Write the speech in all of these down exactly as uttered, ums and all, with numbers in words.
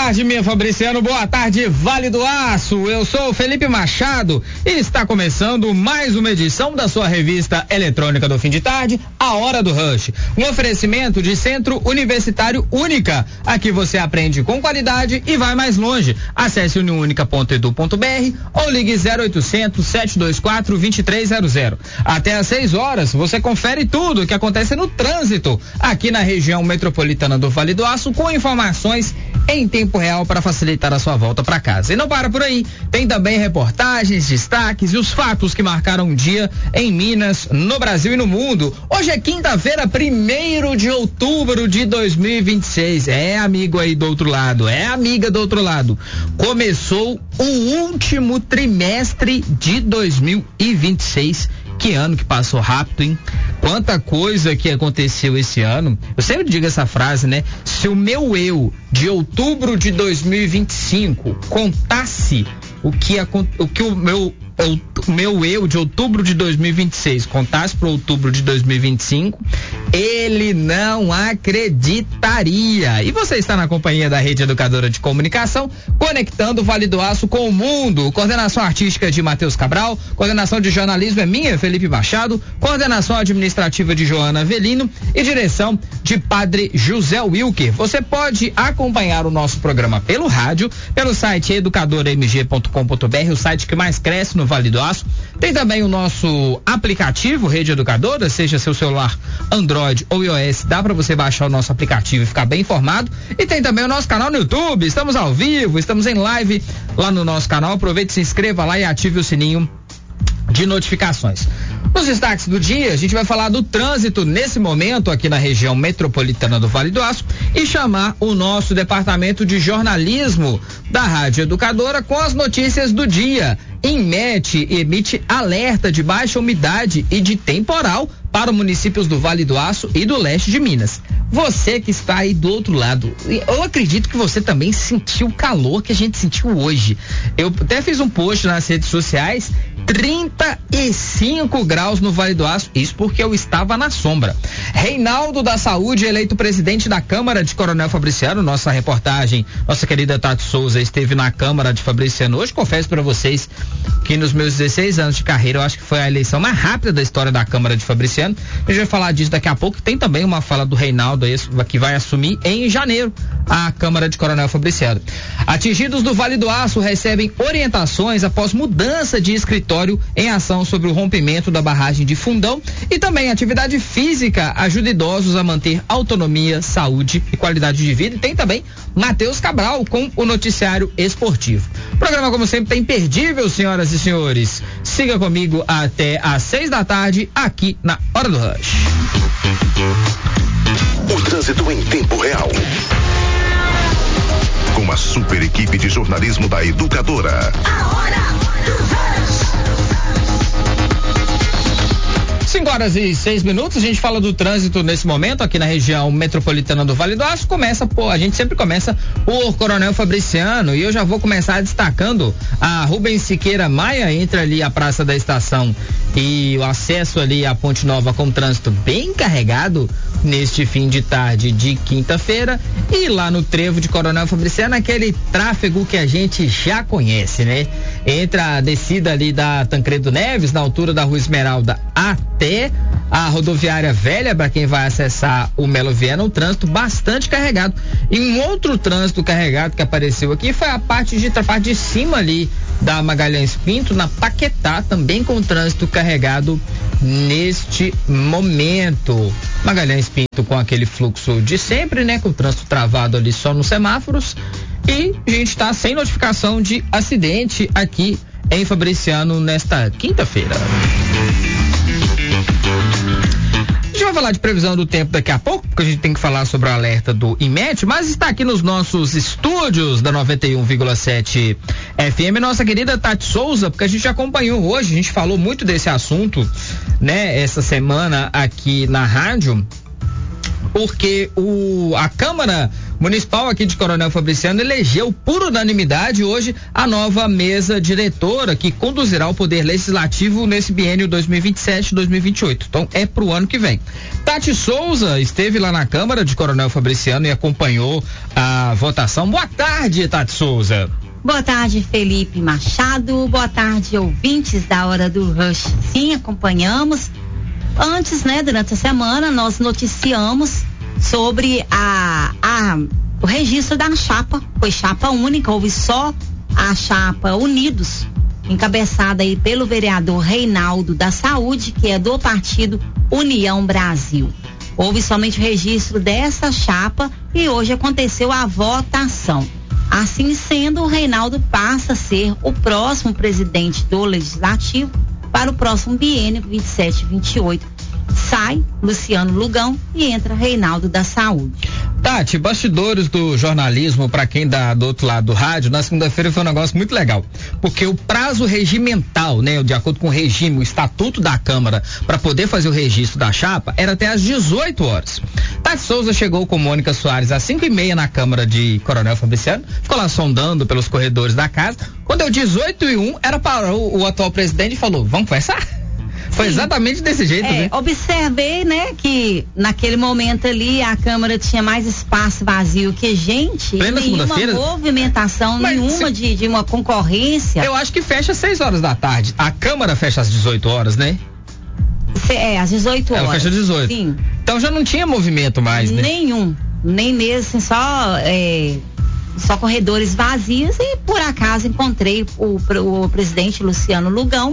tarde, minha Fabriciano, boa tarde, Vale do Aço. Eu sou o Felipe Machado e está começando mais uma edição da sua revista eletrônica do fim de tarde, A Hora do Rush. Um oferecimento de Centro Universitário Única. Aqui você aprende com qualidade e vai mais longe. Acesse uniunica ponto edu ponto br ou ligue zero oitocentos, sete dois quatro, dois três zero zero. Até às seis horas você confere tudo o que acontece no trânsito aqui na região metropolitana do Vale do Aço, com informações em tempo real para facilitar a sua volta para casa. E não para por aí, tem também reportagens, destaques e os fatos que marcaram um dia em Minas, no Brasil e no mundo. Hoje é quinta-feira, primeiro de outubro de dois mil e vinte e seis. É, amigo aí do outro lado, é amiga do outro lado. Começou o último trimestre de dois mil e vinte e seis. Que ano que passou rápido, hein? Quanta coisa que aconteceu esse ano. Eu sempre digo essa frase, né? Se o meu eu de outubro de dois mil e vinte e cinco contasse o que, a, o, que o meu o meu eu de outubro de dois mil e vinte e seis contasse para outubro de dois mil e vinte e cinco, ele não acreditaria. E você está na companhia da Rede Educadora de Comunicação, conectando o Vale do Aço com o mundo. Coordenação artística de Matheus Cabral, coordenação de jornalismo é minha, Felipe Machado, coordenação administrativa de Joana Avelino e direção de Padre José Wilker. Você pode acompanhar o nosso programa pelo rádio, pelo site educadora m g ponto com ponto b r, o site que mais cresce no Vale do Aço. Tem também o nosso aplicativo Rede Educadora, seja seu celular Android ou iOS, dá para você baixar o nosso aplicativo e ficar bem informado. E tem também o nosso canal no YouTube, estamos ao vivo, estamos em live lá no nosso canal. Aproveite, se inscreva lá e ative o sininho de notificações. Nos destaques do dia, a gente vai falar do trânsito nesse momento aqui na região metropolitana do Vale do Aço e chamar o nosso departamento de jornalismo da Rádio Educadora com as notícias do dia. INMET emite alerta de baixa umidade e de temporal para os municípios do Vale do Aço e do leste de Minas. Você que está aí do outro lado, eu acredito que você também sentiu o calor que a gente sentiu hoje. Eu até fiz um post nas redes sociais, trinta e cinco graus no Vale do Aço, isso porque eu estava na sombra. Reinaldo da Saúde, eleito presidente da Câmara de Coronel Fabriciano. Nossa reportagem, nossa querida Tati Souza esteve na Câmara de Fabriciano hoje. Confesso para vocês que nos meus dezesseis anos de carreira, eu acho que foi a eleição mais rápida da história da Câmara de Fabriciano. A gente vai falar disso daqui a pouco. Tem também uma fala do Reinaldo aí, que vai assumir em janeiro a Câmara de Coronel Fabriciano. Atingidos do Vale do Aço recebem orientações após mudança de escritório em ação sobre o rompimento da barragem de Fundão. E também atividade física ajuda idosos a manter autonomia, saúde e qualidade de vida. E tem também Matheus Cabral com o noticiário esportivo. O programa, como sempre, é imperdível, senhoras e senhores. Siga comigo até às seis da tarde aqui na Hora do Rush. O trânsito em tempo real. Com a super equipe de jornalismo da Educadora. A Hora do Rush. cinco horas e seis minutos, a gente fala do trânsito nesse momento aqui na região metropolitana do Vale do Aço. Começa, pô, a gente sempre começa por Coronel Fabriciano e eu já vou começar destacando a Rubens Siqueira Maia, entre ali a Praça da Estação e o acesso ali à Ponte Nova com trânsito bem carregado neste fim de tarde de quinta-feira, e lá no trevo de Coronel Fabriciano aquele tráfego que a gente já conhece, né? Entre a descida ali da Tancredo Neves, na altura da Rua Esmeralda, até a rodoviária velha, para quem vai acessar o Melo Viana, um trânsito bastante carregado. E um outro trânsito carregado que apareceu aqui foi a parte de, a parte de cima ali da Magalhães Pinto, na Paquetá, também com trânsito carregado neste momento. Magalhães Pinto com aquele fluxo de sempre, né? Com o trânsito travado ali só nos semáforos. E a gente está sem notificação de acidente aqui em Fabriciano nesta quinta-feira. A gente vai falar de previsão do tempo daqui a pouco, porque a gente tem que falar sobre o alerta do INMET, mas está aqui nos nossos estúdios da noventa e um vírgula sete F M nossa querida Tati Souza, porque a gente acompanhou hoje, a gente falou muito desse assunto, né, essa semana aqui na rádio, porque o, a Câmara Municipal aqui de Coronel Fabriciano elegeu por unanimidade hoje a nova mesa diretora que conduzirá o Poder Legislativo nesse biênio dois mil e vinte e sete, dois mil e vinte e oito. Então é pro ano que vem. Tati Souza esteve lá na Câmara de Coronel Fabriciano e acompanhou a votação. Boa tarde, Tati Souza. Boa tarde, Felipe Machado. Boa tarde, ouvintes da Hora do Rush. Sim, acompanhamos. Antes, né, durante a semana, nós noticiamos sobre a, a, o registro da chapa. Foi chapa única, houve só a chapa Unidos, encabeçada aí pelo vereador Reinaldo da Saúde, que é do partido União Brasil. Houve somente o registro dessa chapa e hoje aconteceu a votação. Assim sendo, o Reinaldo passa a ser o próximo presidente do Legislativo para o próximo biênio vinte e sete vinte e oito. Sai Luciano Lugão e entra Reinaldo da Saúde. Tati, bastidores do jornalismo, para quem dá do outro lado do rádio, na segunda-feira foi um negócio muito legal, porque o prazo regimental, né, de acordo com o regime, o estatuto da Câmara, para poder fazer o registro da chapa, era até às dezoito horas. Tati Souza chegou com Mônica Soares às cinco e meia na Câmara de Coronel Fabriciano, ficou lá sondando pelos corredores da casa. Quando deu dezoito e um, era para o, o atual presidente e falou: vamos conversar? Foi Sim. exatamente desse jeito, é, né? Observei, né, que naquele momento ali a Câmara tinha mais espaço vazio que gente. Plena nenhuma segunda-feira? movimentação, Mas nenhuma se... de, de uma concorrência. Eu acho que fecha às seis horas da tarde. A Câmara fecha às dezoito horas, né? É, às dezoito horas. Ela fecha às dezoito. Sim. Então já não tinha movimento mais, né? Nenhum. Nem mesmo, assim, só, é, só corredores vazios e por acaso encontrei o, o presidente Luciano Lugão,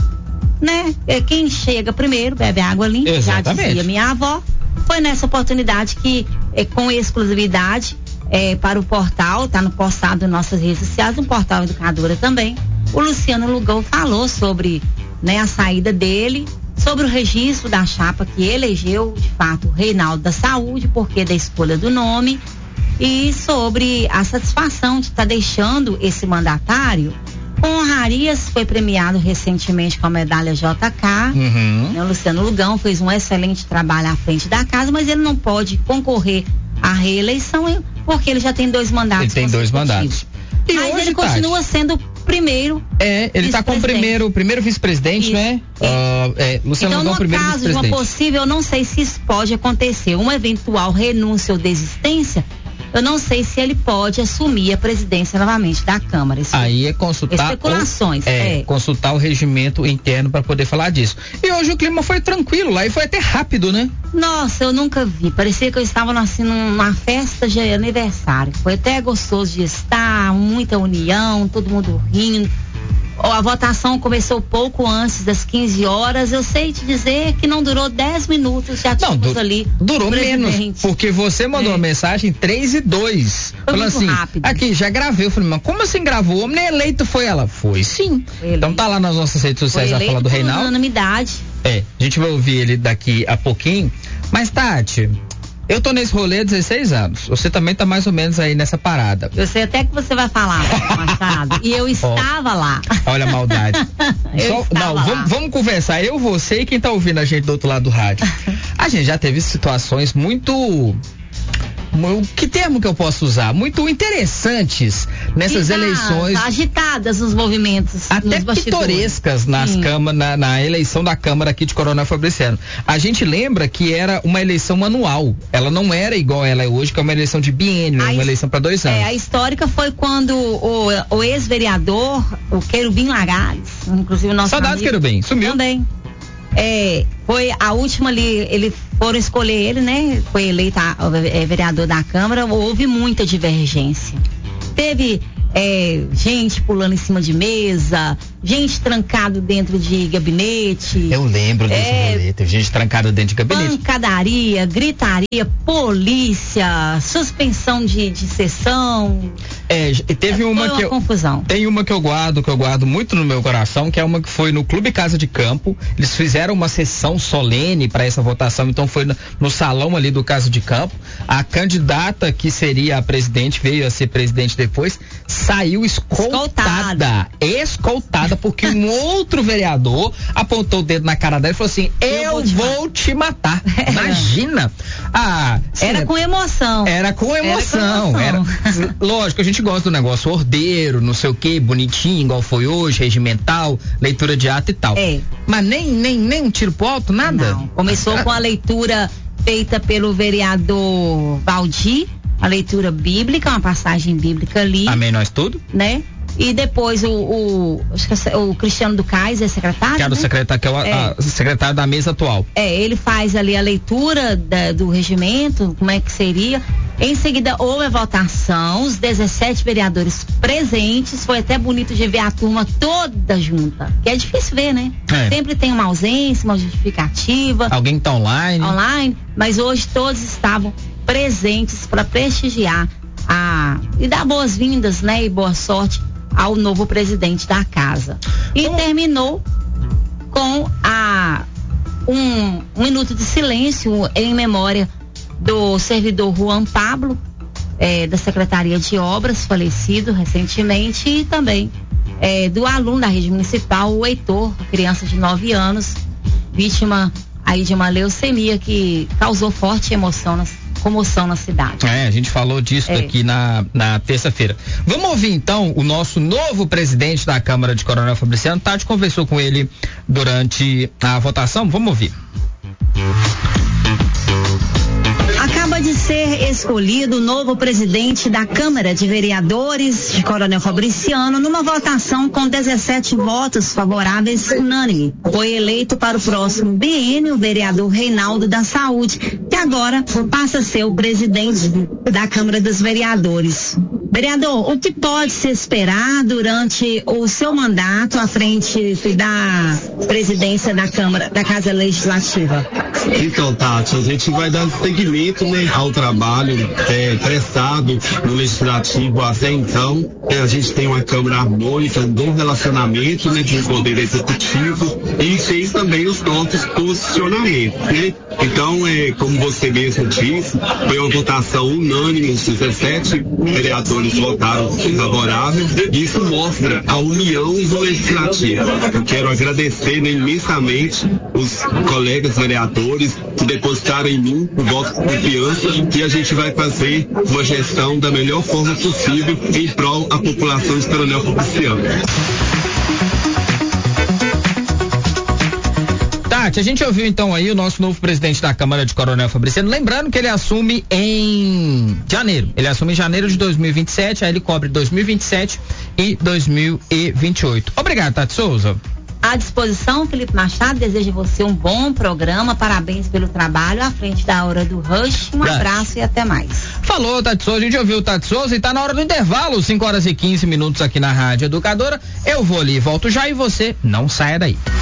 né? Quem chega primeiro bebe água limpa, Exatamente. Já dizia minha avó. Foi nessa oportunidade que, é, com exclusividade, é, para o portal, tá no postado nas nossas redes sociais, no portal Educadora também, o Luciano Lugão falou sobre, né, a saída dele, sobre o registro da chapa que elegeu, de fato, o Reinaldo da Saúde, porque da escolha do nome, e sobre a satisfação de estar tá deixando esse mandatário. Com honrarias, foi premiado recentemente com a medalha J K. Uhum. O Luciano Lugão fez um excelente trabalho à frente da casa, mas ele não pode concorrer à reeleição porque ele já tem dois mandatos. Ele tem dois mandatos. E mas hoje, ele continua Tati, sendo o primeiro. É, ele está com o primeiro, primeiro vice-presidente, né? Uh, é, Luciano então, Lugão, no primeiro caso de uma possível, eu não sei se isso pode acontecer, uma eventual renúncia ou desistência, eu não sei se ele pode assumir a presidência novamente da Câmara. Isso aí é consultar especulações. O, é, é, consultar o regimento interno para poder falar disso. E hoje o clima foi tranquilo lá e foi até rápido, né? Nossa, eu nunca vi. Parecia que eu estava assim numa festa de aniversário. Foi até gostoso de estar, muita união, todo mundo rindo. A votação começou pouco antes das quinze horas. Eu sei te dizer que não durou dez minutos, já tínhamos não, du ali. Durou menos, porque você mandou é. uma mensagem três e dois. Foi falando assim, rápido. Aqui, já gravei. Eu falei, mas como assim gravou? O homem nem eleito foi ela? Foi sim. Foi então tá lá nas nossas redes sociais a fala do Reinaldo. Unanimidade. É, a gente vai ouvir ele daqui a pouquinho. Mas, Tati, eu tô nesse rolê há dezesseis anos. Você também tá mais ou menos aí nessa parada. Eu sei até que você vai falar, Machado. E eu estava oh, lá. Olha a maldade. eu Só, não, lá. Vamos, vamos conversar. Eu, você e quem tá ouvindo a gente do outro lado do rádio. A gente já teve situações muito... Que termo que eu posso usar? Muito interessantes nessas Exato, eleições. Agitadas nos movimentos. Até nos pitorescas nas câmara, na, na eleição da Câmara aqui de Coronel Fabriciano. A gente lembra que era uma eleição anual. Ela não era igual ela é hoje, que é uma eleição de biênio, uma eleição para dois anos. É, a histórica foi quando o, o ex-vereador, o Querubim Lagares, inclusive o nosso Saudades, amigo, Querubim, sumiu. Também. É, foi a última ali, eles foram escolher ele, né? Foi eleito a, é, vereador da Câmara, houve muita divergência. Teve é, gente pulando em cima de mesa, gente trancado dentro de gabinete. Eu lembro desse é, rolê, teve gente trancada dentro de gabinete. Pancadaria, gritaria, polícia, suspensão de, de sessão. É, teve é, uma, uma que eu, confusão. Tem uma que eu guardo, que eu guardo muito no meu coração, que é uma que foi no Clube Casa de Campo. Eles fizeram uma sessão solene para essa votação, então foi no, no salão ali do Casa de Campo. A candidata que seria a presidente veio a ser presidente depois, saiu escoltada. Escoltada, porque um outro vereador apontou o dedo na cara dela e falou assim: eu, eu vou, vou te matar. Te matar. Imagina. Ah, era, com emoção. era com emoção. Era com emoção. Era, lógico, a gente gosta do negócio ordeiro, não sei o que, bonitinho, igual foi hoje, regimental, leitura de ato e tal. É. Mas nem, nem, nem um tiro pro alto, nada? Não. Começou com a leitura feita pelo vereador Valdir, a leitura bíblica, uma passagem bíblica ali. Amém, nós tudo? Né? E depois o, o, o Cristiano do Cais é secretário, que é, do né? secretário, que é o é. A, secretário da mesa atual. É, ele faz ali a leitura da, do regimento, como é que seria. Em seguida houve a votação, os dezessete vereadores presentes, foi até bonito de ver a turma toda junta, que é difícil ver, né? É. Sempre tem uma ausência, uma justificativa. Alguém tá online. Online, mas hoje todos estavam presentes para prestigiar a, e dar boas-vindas, né? E boa sorte ao novo presidente da casa. E Como? terminou com a um, um minuto de silêncio em memória do servidor Juan Pablo, eh, da Secretaria de Obras, falecido recentemente, e também eh, do aluno da rede municipal, o Heitor, criança de nove anos, vítima aí de uma leucemia que causou forte emoção nas comoção na cidade. É, a gente falou disso é. aqui na, na terça-feira. Vamos ouvir então o nosso novo presidente da Câmara de Coronel Fabriciano. Tati conversou com ele durante a votação. Vamos ouvir. Acaba de ser escolhido o novo presidente da Câmara de Vereadores de Coronel Fabriciano numa votação com dezessete votos favoráveis unânime. Foi eleito para o próximo biênio o vereador Reinaldo da Saúde, que agora passa a ser o presidente da Câmara dos Vereadores. Vereador, o que pode se esperar durante o seu mandato à frente da presidência da Câmara, da Casa Legislativa? Então, Tati, a gente vai dar seguimento, né, ao trabalho é, prestado no Legislativo até então. É, a gente tem uma Câmara harmônica, um bom relacionamento, né, com o Poder Executivo e fez também os nossos posicionamentos, né? Então, é, como você mesmo disse, foi uma votação unânime, os dezessete vereadores votaram favorável, e isso mostra a união do Legislativo. Eu quero agradecer, né, imensamente os colegas vereadores que depositaram em mim o voto de confiança, e a gente vai fazer uma gestão da melhor forma possível em prol da população de Coronel Fabriciano. Tati, a gente ouviu então aí o nosso novo presidente da Câmara de Coronel Fabriciano, lembrando que ele assume em janeiro, ele assume em janeiro de dois mil e vinte e sete, aí ele cobre dois mil e vinte e sete e dois mil e vinte e oito. Obrigado, Tati Souza. À disposição, Felipe Machado, desejo a você um bom programa, parabéns pelo trabalho à frente da Hora do Rush, um abraço e até mais. Falou, Tati Souza, a gente ouviu o Tati Souza e tá na hora do intervalo, cinco horas e quinze minutos aqui na Rádio Educadora. Eu vou ali e volto já e você não saia daí.